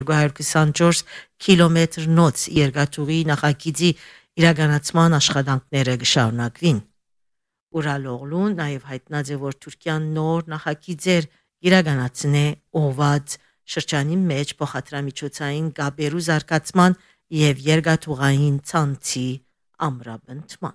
224 կիլոմետրնոց երկաթուղի նախագիծի իրականացման աշխատանքները կշարունակվին։ Ուրալօղլուն նաև հայտնած է, որ Թուրքիան նոր նախագիծեր իրականացնե Օվադ շրջանի մեջ փոխադրամիջոցային գաբերու զարգացման եւ երկաթուղային ցանցի ամրապնդման։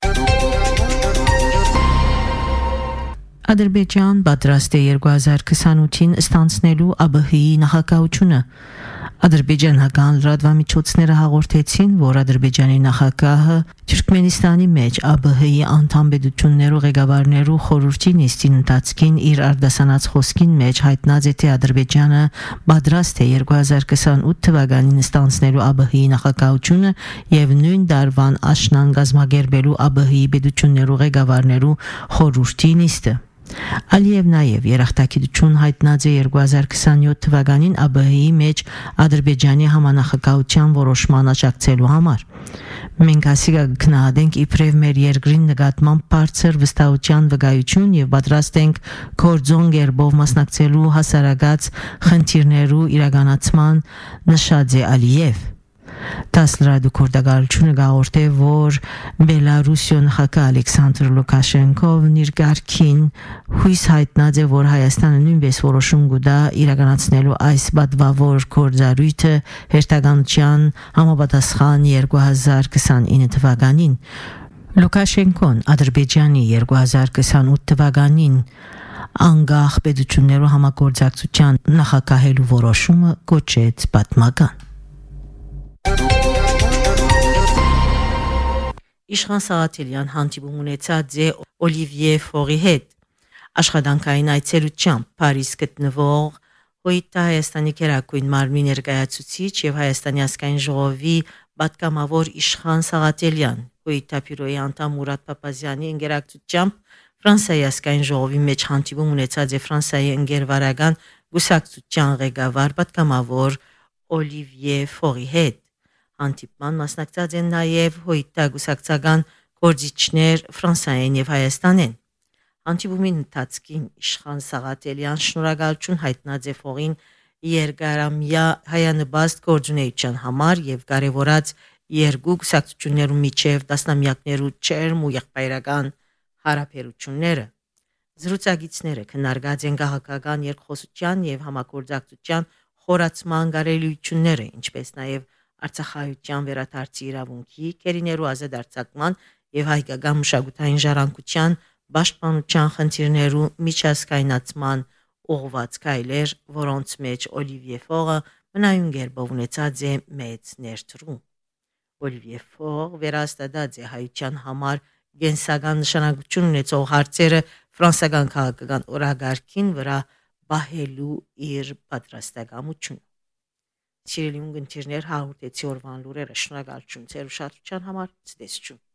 Ադրբեջան պատրաստ է 2028-ին ստանցնելու ԱԲՀ-ի նախագահությունը։ Ադրբեջանական լրատվամիջոցները հաղորդեցին, որ Ադրբեջանի նախագահը Թուրքմենստանի մեջ ԱԲՀ-ի անդամ պետություններու ղեկավարներու խորհրդի նիստին ընթացքին իր արդասանած խոսքին մեջ հայտնած է, թե Ադրբեջանը պատրաստ է 2028 թվականին ստանցնելու ԱԲՀ-ի նախագահությունը եւ նույն դարվան աշնան գազմագերբելու ԱԲՀ-ի պետություններու ղեկավարներու խորհրդի նիստը։ Ալիև նաև երախտագիտություն հայտնած է 2027 թվականին ԱԲՀ-ի մեջ Ադրբեջանի համանախագահության որոշման աջակցելու համար։ Մենք ասիկա գնահատենք իբրև մեր երկրին նկատմամբ բարձր վստահության վկայություն եւ պատրաստ ենք կորձոն գերբով մասնակցելու հասարակած խնդիրներու իրականացման, նշած է Ալիև։ Տասլրադու կորդագալությունը գաղորդե, որ Բելարուսիոն նախագահ Ալեքսանդր Լուկաշենկովն իր գարքին հույս հայտնած է, որ Հայաստանը նույնպես որոշում կուտա իրականացնելու այս պատվավոր գործառույթը հերթականության համապատասխան 2029 թվականին։ Լուկաշենկոն Ադրբեջանի 2028 թվականին անգախ պետություններու համագործակցության նախագահելու որոշումը կոչեց պատմական։ Իշխան Սաղաթելյան հանդիպում ունեցած է Օլիվիե Ֆորի հետ աշխատանքային այցելությամբ Փարիզ գտնվող ՀՅԴ Հայաստանի Գերագույն մարմնի ներկայացուցիչ եւ Հայաստանի ազգային ժողովի պատգամավոր Իշխան Սաղաթելյան ՀՅԴ բյուրոյի անդամ Մուրադ Փափազյանի ընկերակցությամբ Ֆրանսիայի ազգային ժողովի մեջ հանդիպում ունեցած է Ֆրանսիայի ընկերվարական գուսակցության ղեկավար պատգամավոր Օլիվիե Ֆորի հետ։ Հանդիպման մասնակցած են նաև ՀՅԴ գուսակցական գործիչներ Ֆրանսիայեն եւ Հայաստանեն։ Հանդիպումի ընթացքին Իշխան Սաղաթելյան շնորհակալություն հայտնած է Ֆորին երկարամյա հայանպաստ գործունեության համար եւ կարեւորած երկու գուսակցություններու միջև տասնամյակներու չերմ ու եղբայրական հարաբերությունները։ Զրուցակիցները քննարկած են գահակական երկխոսության եւ համագործակցության խորացման կարելիությունները, ինչպես նաեւ Արցախայության վերադարձի իրավունքի, կերիներու ազատ արձակման եւ հայկական մշակութային ժառանգության պաշտպանության խնդիրներու միջազգայնացման ուղղված քայլեր, որոնց մեջ Օլիվիե Ֆորը մնայուն գերբով ունեցած է մեծ ներդրում։ Օլիվիե Ֆոր վերահաստատած է հայության համար գենսական նշանակություն ունեցող հարցերը ֆրանսիական քաղաքական օրագարկին վրա բահելու իր պատրաստակամությունը։ Սիրելի ունգընտիրներ, հաղորդեցի օրվան լուրերը, շնորհակալություն ձեր ուշադրության համար, ցտեսություն։